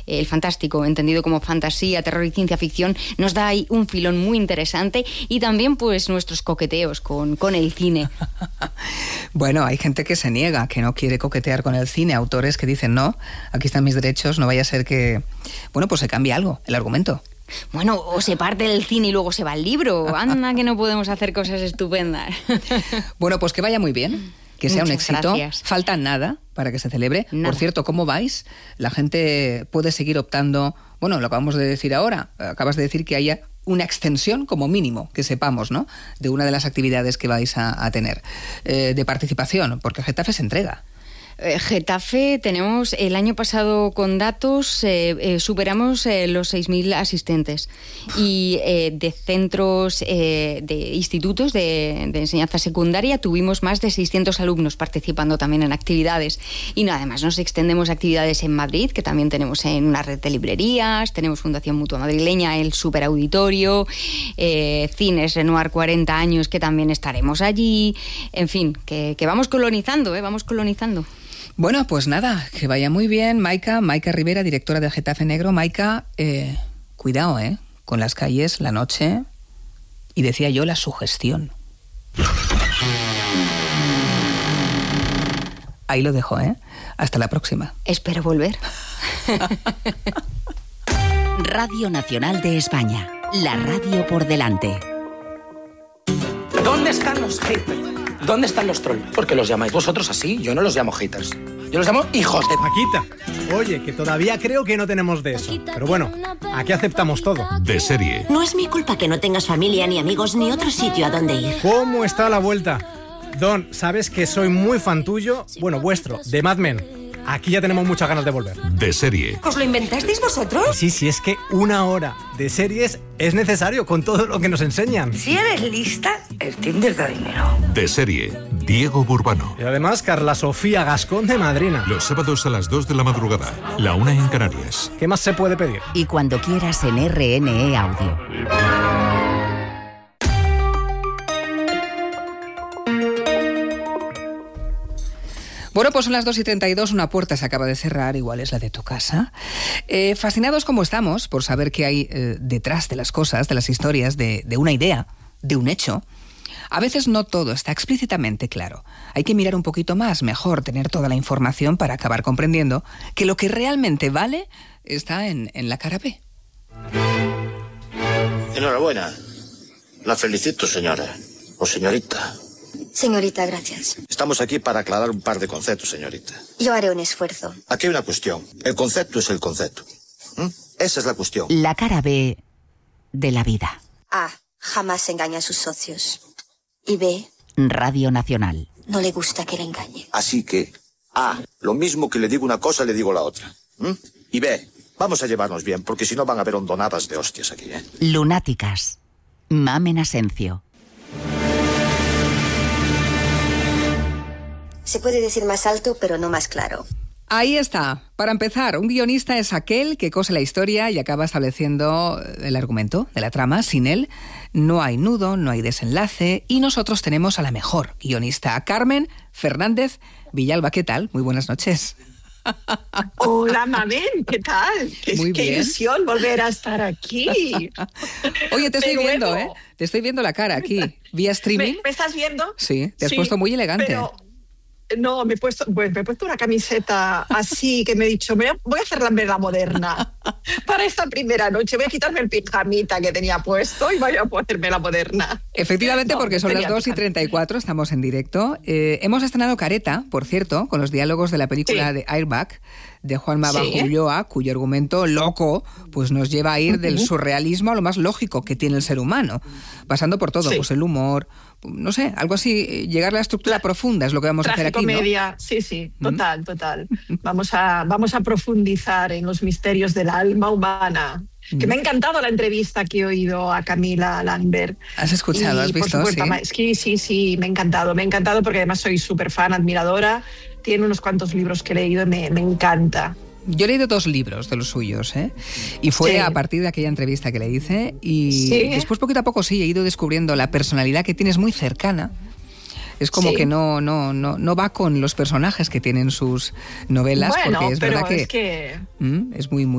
el fantástico, entendido como fantasía, terror y ciencia ficción, nos da ahí un filón muy interesante, y también pues nuestros coqueteos con el cine. Bueno, hay gente que se niega, que no quiere coquetear con el cine, autores que dicen no, aquí están mis derechos, no vaya a ser que, bueno, pues se cambie algo, el argumento. Bueno, o se parte del cine y luego se va al libro. Anda, que no podemos hacer cosas estupendas. Bueno, pues que vaya muy bien, que sea un éxito. Gracias. Falta nada para que se celebre. Nada. Por cierto, ¿cómo vais? La gente puede seguir optando. Bueno, lo acabamos de decir ahora. Acabas de decir que haya una extensión, como mínimo, que sepamos, ¿no?, de una de las actividades que vais a tener. De participación, porque Getafe se entrega. Getafe, tenemos el año pasado con datos, superamos los 6.000 asistentes, y de centros, de institutos de enseñanza secundaria tuvimos más de 600 alumnos participando también en actividades. Y no, además nos extendemos a actividades en Madrid, que también tenemos en una red de librerías, tenemos Fundación Mutua Madrileña, el Superauditorio, Cines Renoir 40 años, que también estaremos allí. En fin, que vamos colonizando, vamos colonizando. Bueno, pues nada, que vaya muy bien. Maika Rivera, directora de Getafe Negro. Maika, cuidado, con las calles, la noche, y decía yo, la sugestión. Ahí lo dejo, Hasta la próxima. Espero volver. Radio Nacional de España, la radio por delante. ¿Dónde están los haters? ¿Dónde están los trolls? Porque los llamáis vosotros así. Yo no los llamo haters. Yo los llamo hijos de... Paquita, oye, que todavía creo que no tenemos de eso. Pero bueno, aquí aceptamos todo. De serie. No es mi culpa que no tengas familia, ni amigos, ni otro sitio a donde ir. ¿Cómo está la vuelta? Don, sabes que soy muy fan tuyo, bueno, vuestro, de Mad Men. Aquí ya tenemos muchas ganas de volver. De serie. ¿Os lo inventasteis vosotros? Sí, es que 1 hora de series es necesario con todo lo que nos enseñan. Si eres lista, el Tinder da dinero. De serie. Diego Burbano. Y además, Carla Sofía Gascón de madrina. Los sábados a las 2 de la madrugada. La 1 en Canarias. ¿Qué más se puede pedir? Y cuando quieras en RNE Audio. Bueno, pues son las 2:32, una puerta se acaba de cerrar, igual es la de tu casa. Fascinados como estamos por saber qué hay detrás de las cosas, de las historias, de una idea, de un hecho. A veces no todo está explícitamente claro. Hay que mirar un poquito más, mejor tener toda la información para acabar comprendiendo que lo que realmente vale está en la cara B. Enhorabuena. La felicito, señora. O señorita. Señorita, gracias. Estamos aquí para aclarar un par de conceptos, señorita. Yo haré un esfuerzo. Aquí hay una cuestión. El concepto es el concepto. Esa es la cuestión. La cara B de la vida. A. Jamás engaña a sus socios. Y B. Radio Nacional. No le gusta que le engañe. Así que, A. Lo mismo que le digo una cosa, le digo la otra. Y B. Vamos a llevarnos bien, porque si no van a haber hondonadas de hostias aquí, Lunáticas. Mamen Asencio. Se puede decir más alto, pero no más claro. Ahí está. Para empezar, un guionista es aquel que cose la historia y acaba estableciendo el argumento de la trama. Sin él no hay nudo, no hay desenlace, y nosotros tenemos a la mejor guionista, a Carmen Fernández Villalba. ¿Qué tal? Muy buenas noches. Hola, Mamen, ¿qué tal? Muy qué bien. ilusión volver a estar aquí. Oye, te estoy viendo, Te estoy viendo la cara aquí, vía streaming. ¿Me estás viendo? Sí, te has puesto muy elegante. Pero... No, me he puesto una camiseta así que me he dicho, voy a hacerme la moderna para esta primera noche. Voy a quitarme el pijamita que tenía puesto y voy a ponerme la moderna. Efectivamente, porque son las 2:34, estamos en directo. Hemos estrenado Careta, por cierto, con los diálogos de la película de Airbag, de Juanma Bajo Ulloa, cuyo argumento loco pues nos lleva a ir del surrealismo a lo más lógico que tiene el ser humano, pasando por todo, pues el humor, no sé, algo así, llegar a la estructura profunda es lo que vamos a hacer aquí, ¿no? Comedia, sí, total. Vamos a profundizar en los misterios del alma humana. Que me ha encantado la entrevista que he oído a Camila Lambert. ¿Has escuchado? ¿Has visto? Sí, me ha encantado porque además soy súper fan, admiradora. Tiene unos cuantos libros que he leído y me encanta. Yo he leído 2 libros de los suyos, y fue a partir de aquella entrevista que le hice, y después poquito a poco he ido descubriendo la personalidad que tienes muy cercana. Es como que no va con los personajes que tienen sus novelas, porque es verdad que es muy